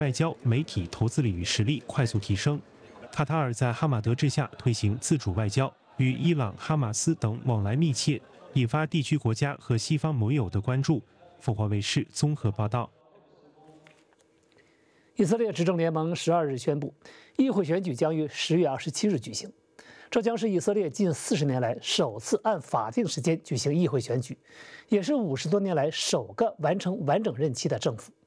外交、媒体、投资领域实力快速提升。卡塔尔在哈马德治下推行自主外交，与伊朗、哈马斯等往来密切，引发地区国家和西方盟友的关注。凤凰卫视综合报道。 以色列执政联盟12日宣布，议会选举将于10月27日举行。这将是以色列近40年来首次按法定时间举行议会选举，也是50多年来首个完成完整任期的政府。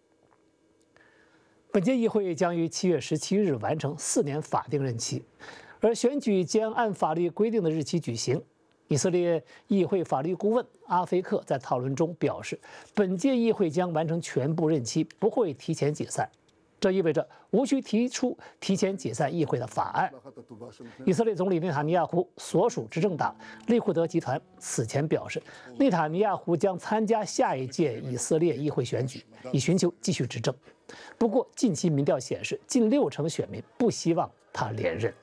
本届议会将于7月17日完成4年法定任期，而选举将按法律规定的日期举行。以色列议会法律顾问阿菲克在讨论中表示，本届议会将完成全部任期，不会提前解散。这意味着无需提出提前解散议会的法案。以色列总理内塔尼亚胡所属执政党利库德集团此前表示，内塔尼亚胡将参加下一届以色列议会选举，以寻求继续执政。不过，近期民调显示，近60%选民不希望他连任。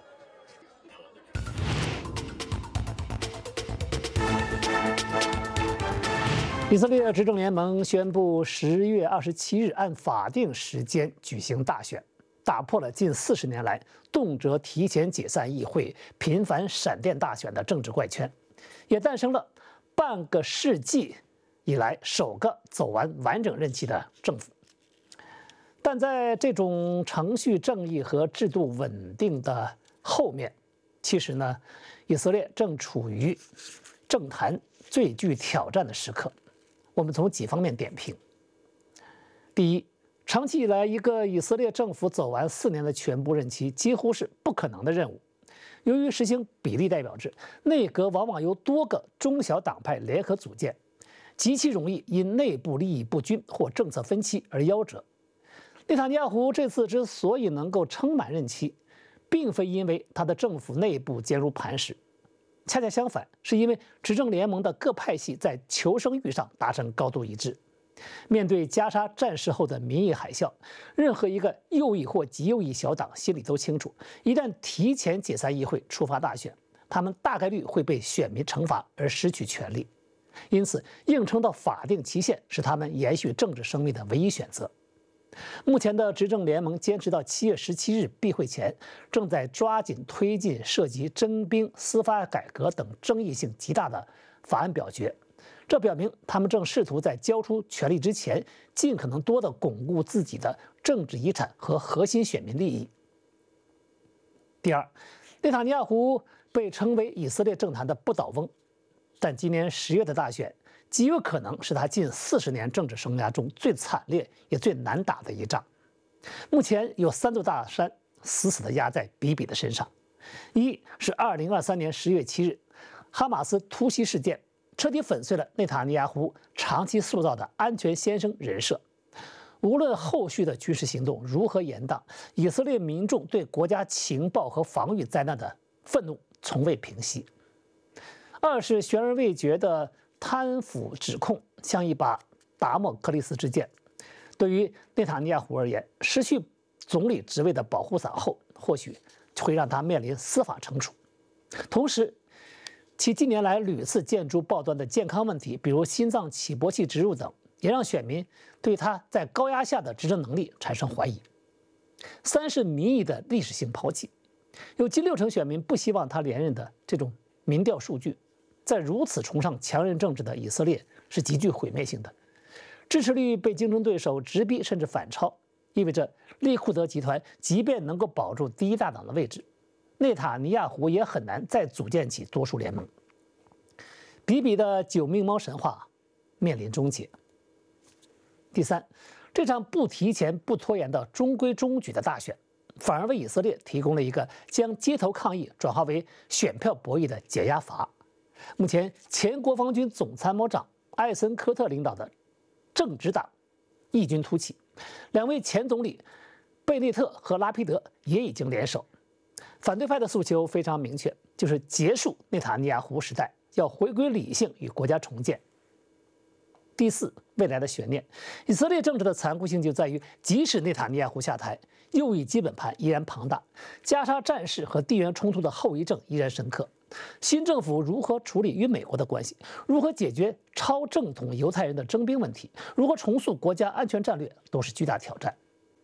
以色列执政联盟宣布10月27日按法定时间举行大选，打破了近40年来动辄提前解散议会、频繁闪电大选的政治怪圈，也诞生了半个世纪以来首个走完完整任期的政府。但在这种程序正义和制度稳定的后面，其实呢，以色列正处于政坛最具挑战的时刻。我们从几方面点评。第一，长期以来，一个以色列政府走完4年的全部任期几乎是不可能的任务。由于实行比例代表制，内阁往往由多个中小党派联合组建，极其容易因内部利益不均或政策分歧而夭折。内塔尼亚胡这次之所以能够撑满任期，并非因为他的政府内部坚如磐石。恰恰相反，是因为执政联盟的各派系在求生欲上达成高度一致。面对加沙战事后的民意海啸，任何一个右翼或极右翼小党心里都清楚，一旦提前解散议会、触发大选，他们大概率会被选民惩罚而失去权力。因此，硬撑到法定期限是他们延续政治生命的唯一选择。目前的执政联盟坚持到7月17日闭会前，正在抓紧推进涉及征兵、司法改革等争议性极大的法案表决。这表明他们正试图在交出权力之前，尽可能多地巩固自己的政治遗产和核心选民利益。第二，内塔尼亚胡被称为以色列政坛的不倒翁，但今年10月的大选极有可能是他近40年政治生涯中最惨烈也最难打的一仗。目前有3座大山死死地压在比比的身上：一是2023年10月7日，哈马斯突袭事件彻底粉碎了内塔尼亚胡长期塑造的安全先生人设。无论后续的军事行动如何延宕，以色列民众对国家情报和防御灾难的愤怒从未平息。二是悬而未决的贪腐指控像一把达摩克利斯之剑，对于内塔尼亚胡而言，失去总理职位的保护伞后，或许会让他面临司法惩处。同时，其近年来屡次见诸报端的健康问题，比如心脏起搏器植入等，也让选民对他在高压下的执政能力产生怀疑。三是民意的历史性抛弃，有近60%选民不希望他连任的这种民调数据，在如此崇尚强人政治的以色列是极具毁灭性的。支持率被竞争对手直逼甚至反超，意味着利库德集团即便能够保住第一大党的位置，内塔尼亚胡也很难再组建起多数联盟。比比的9命猫神话面临终结。第三，这场不提前不拖延的中规中矩的大选，反而为以色列提供了一个将街头抗议转化为选票博弈的解压阀。目前，前国防军总参谋长艾森科特领导的正直党异军突起，2位前总理贝内特和拉皮德也已经联手。反对派的诉求非常明确，就是结束内塔尼亚胡时代，要回归理性与国家重建。第四，未来的悬念。以色列政治的残酷性就在于，即使内塔尼亚胡下台，右翼基本盘依然庞大，加沙战事和地缘冲突的后遗症依然深刻。新政府如何处理与美国的关系，如何解决超正统犹太人的征兵问题，如何重塑国家安全战略，都是巨大挑战。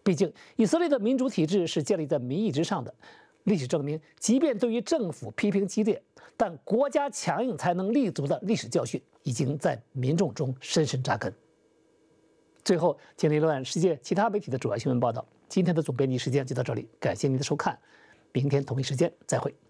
毕竟，以色列的民主体制是建立在民意之上的。历史证明，即便对于政府批评激烈，但国家强硬才能立足的历史教训，已经在民众中深深扎根。最后，请您浏览世界其他媒体的主要新闻报道。今天的总编辑时间就到这里，感谢您的收看，明天同一时间再会。